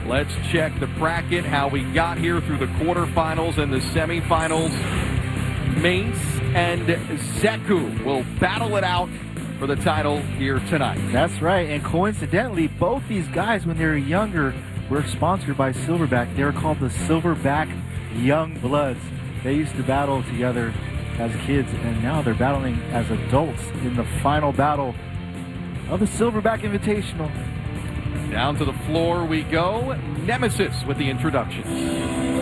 Let's check the bracket, how we got here through the quarterfinals and the semifinals. Mace and Zeku will battle it out for the title here tonight. That's right, and coincidentally, both these guys, when they were younger, were sponsored by Silverback. They were called the Silverback Young Bloods. They used to battle together as kids, and now they're battling as adults in the final battle of the Silverback Invitational. Down to the floor we go. Nemesis with the introduction.